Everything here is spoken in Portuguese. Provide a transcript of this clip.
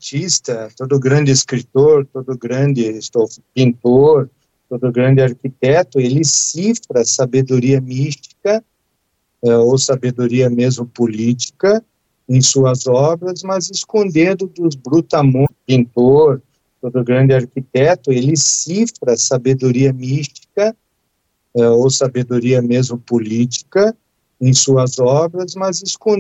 artista, todo grande escritor, todo grande pintor, todo grande arquiteto, ele cifra sabedoria mística, ou sabedoria mesmo política, em suas obras, mas escondendo dos brutamontes. Pintor, todo grande arquiteto, ele cifra sabedoria mística, ou sabedoria mesmo política, em suas obras, mas escondendo